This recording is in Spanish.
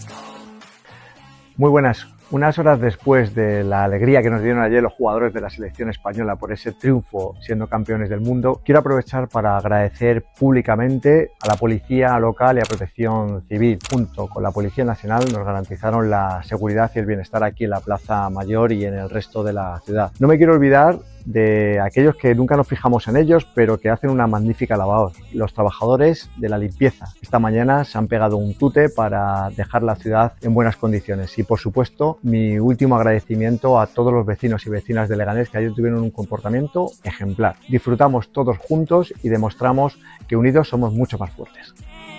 Muy buenas. Unas horas después de la alegría que nos dieron ayer los jugadores de la selección española por ese triunfo siendo campeones del mundo, quiero aprovechar para agradecer públicamente a la Policía Local y a Protección Civil. Junto con la Policía Nacional nos garantizaron la seguridad y el bienestar aquí en la Plaza Mayor y en el resto de la ciudad. No me quiero olvidar de aquellos que nunca nos fijamos en ellos, pero que hacen una magnífica labor, los trabajadores de la limpieza. Esta mañana se han pegado un tute para dejar la ciudad en buenas condiciones y, por supuesto, mi último agradecimiento a todos los vecinos y vecinas de Leganés que ayer tuvieron un comportamiento ejemplar. Disfrutamos todos juntos y demostramos que unidos somos mucho más fuertes.